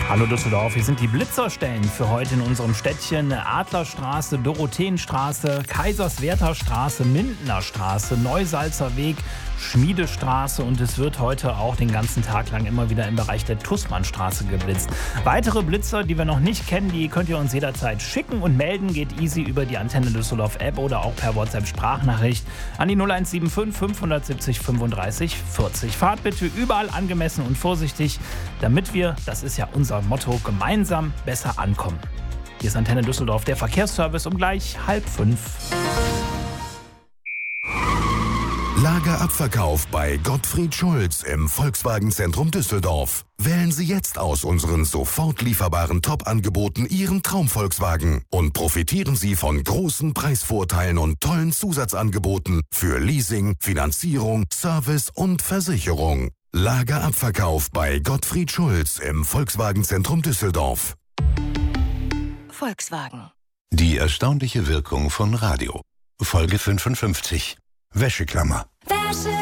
Hallo Düsseldorf, hier sind die Blitzerstellen für heute in unserem Städtchen. Adlerstraße, Dorotheenstraße, Kaiserswerther Straße, Mindener Straße, Neusalzer Weg, Schmiedestraße und es wird heute auch den ganzen Tag lang immer wieder im Bereich der Tußmannstraße geblitzt. Weitere Blitzer, die wir noch nicht kennen, die könnt ihr uns jederzeit schicken und melden. Geht easy über die Antenne Düsseldorf App oder auch per WhatsApp-Sprachnachricht an die 0175 570 35 40. Fahrt bitte überall angemessen und vorsichtig, damit wir, das ist ja unser Motto, gemeinsam besser ankommen. Hier ist Antenne Düsseldorf, der Verkehrsservice um gleich 4:30. Lagerabverkauf bei Gottfried Schulz im Volkswagen-Zentrum Düsseldorf. Wählen Sie jetzt aus unseren sofort lieferbaren Top-Angeboten Ihren Traum-Volkswagen und profitieren Sie von großen Preisvorteilen und tollen Zusatzangeboten für Leasing, Finanzierung, Service und Versicherung. Lagerabverkauf bei Gottfried Schulz im Volkswagen-Zentrum Düsseldorf. Volkswagen. Die erstaunliche Wirkung von Radio. Folge 55. Wäscheklammer.